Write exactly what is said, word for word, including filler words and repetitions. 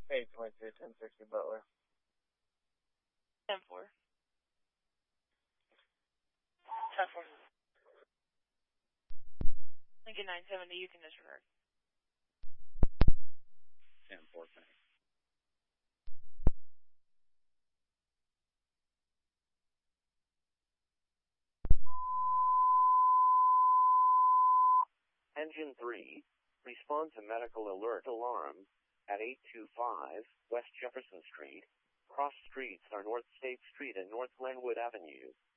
eight twenty-two, ten sixty Butler. ten four. ten four. Lincoln nine seventy, you can disregard. ten four, thanks. Engine three, respond to medical alert alarm at eight two five West Jefferson Street. Cross streets are North State Street and North Glenwood Avenue.